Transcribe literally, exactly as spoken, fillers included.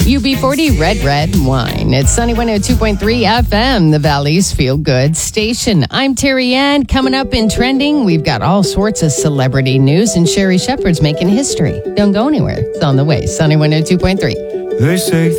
U B forty Red Red Wine. It's Sunny one oh two point three F M, the Valley's Feel Good station. I'm Terry Ann. Coming up in trending, we've got all sorts of celebrity news, and Sherry Shepherd's making history. Don't go anywhere. It's on the way. Sunny one oh two point three. They say